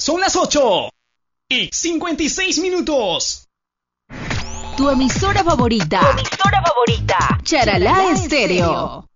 Son las 8:56. Tu emisora favorita. Charalá Estéreo.